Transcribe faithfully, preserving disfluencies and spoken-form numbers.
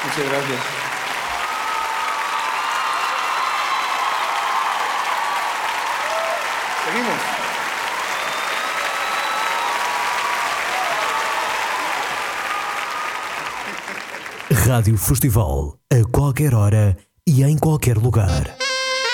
Muchas gracias. Seguimos. Rádio Festival, a qualquer hora e em qualquer lugar.